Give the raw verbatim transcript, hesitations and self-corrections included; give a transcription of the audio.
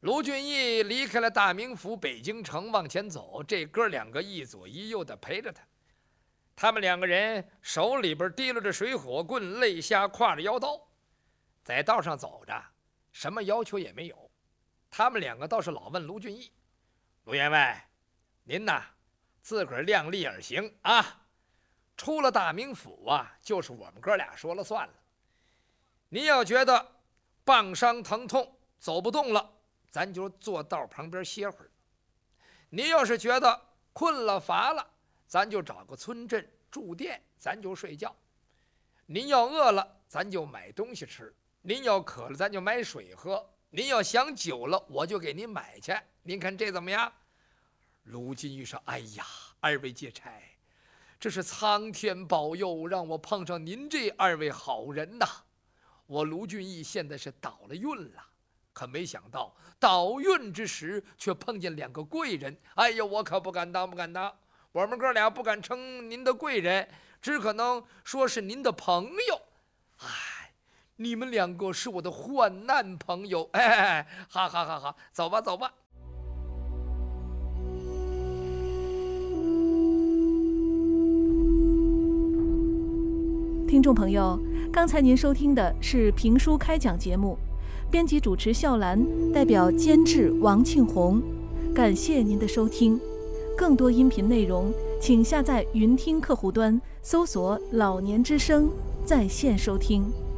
卢俊义离开了大名府北京城往前走，这哥两个一左一右的陪着他。他们两个人手里边提溜着水火棍，肋下挎着腰刀，在道上走着，什么要求也没有。他们两个倒是老问卢俊义：“卢员外，您呐，自个儿量力而行啊！出了大名府啊，就是我们哥俩说了算了。您要觉得棒伤疼痛走不动了，咱就坐道旁边歇会儿。您要是觉得困了乏了，咱就找个村镇住店，咱就睡觉。您要饿了，咱就买东西吃；您要渴了，咱就买水喝；您要想酒了，我就给您买去。您看这怎么样？”卢俊义说：“哎呀，二位借差，这是苍天保佑，让我碰上您这二位好人呐！我卢俊义现在是倒了运了，可没想到倒运之时却碰见两个贵人。哎呀，我可不敢当，不敢当。我们哥俩不敢称您的贵人，只可能说是您的朋友。哎，你们两个是我的患难朋友。哎，好好好好，走吧走吧。” 听众朋友，刚才您收听的是评书开讲节目，编辑主持笑兰，代表监制王庆红，感谢您的收听。更多音频内容，请下载云听客户端，搜索“老年之声”在线收听。